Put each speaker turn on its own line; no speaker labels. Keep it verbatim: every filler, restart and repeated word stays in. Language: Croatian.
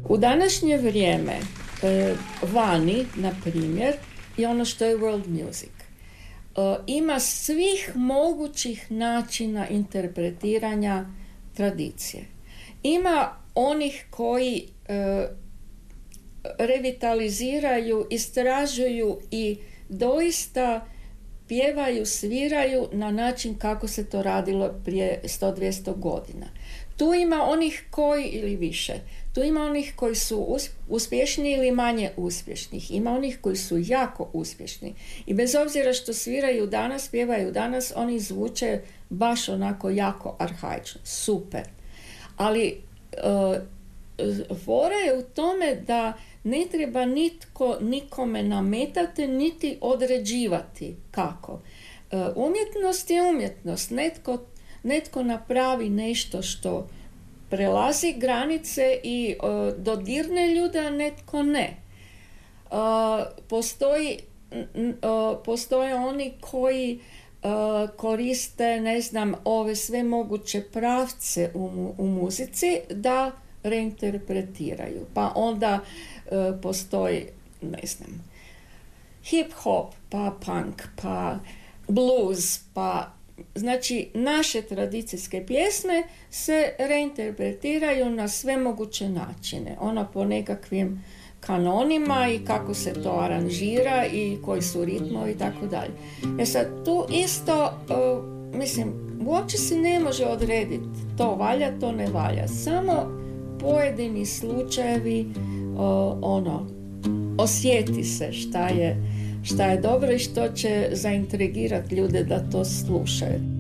U današnje vrijeme e, vani, na primjer, je ono što je world music. E, ima svih mogućih načina interpretiranja tradicije. Ima onih koji e, revitaliziraju, istražuju i doista pjevaju, sviraju na način kako se to radilo prije sto do dvjesto godina. Tu ima onih koji, ili više, tu ima onih koji su uspješni ili manje uspješnih. Ima onih koji su jako uspješni. I bez obzira što sviraju danas, pjevaju danas, oni zvuče baš onako jako arhaično. Super. Ali uh, fora je u tome da ne treba nitko nikome nametati niti određivati kako. Uh, umjetnost je umjetnost. Netko, netko napravi nešto što prelazi granice i uh, dodirne ljude, a netko ne. Uh, postoji, uh, postoje oni koji uh, koriste, ne znam, ove sve moguće pravce u, u muzici da reinterpretiraju. Pa onda uh, postoji, ne znam, hip-hop, pa punk, pa blues, pa znači, naše tradicijske pjesme se reinterpretiraju na sve moguće načine. Ona po nekakvim kanonima i kako se to aranžira i koji su ritmovi i tako dalje. E sad, tu isto, uh, mislim, uopće se ne može odrediti to valja, to ne valja. Samo pojedini slučajevi, uh, ono, osjeti se šta je šta je dobro i što će zaintrigirati ljude da to slušaju.